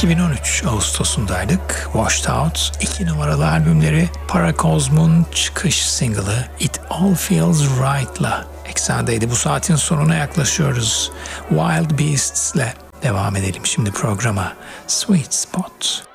2013 Ağustos'undaydık. Washed Out 2 numaralı albümleri Paracosm'un çıkış single'ı It All Feels Right'la eksendeydi. Bu saatin sonuna yaklaşıyoruz. Wild Beasts'le devam edelim şimdi programa. Sweet Spot.